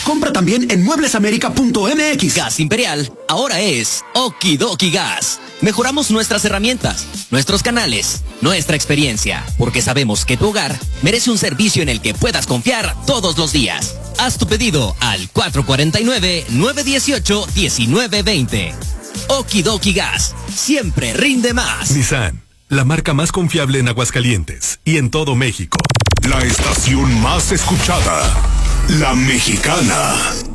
Compra también en mueblesamerica.mx. Gas Imperial ahora es Okidoki Gas. Mejoramos nuestras herramientas, nuestros canales, nuestra experiencia, porque sabemos que tu hogar merece un servicio en el que puedas confiar todos los días. Haz tu pedido al 449-918-1920. Okidoki Gas, siempre rinde más. Nissan, la marca más confiable en Aguascalientes y en todo México. La estación más escuchada, La Mexicana.